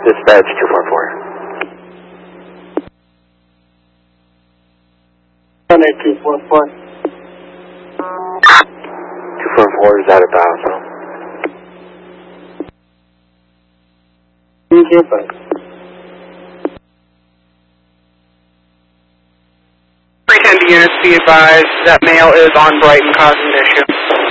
Dispatch 244. 244. 244 is out of bounds. Thank you, bye. Units, be advised that male is on Brighton causing an issue.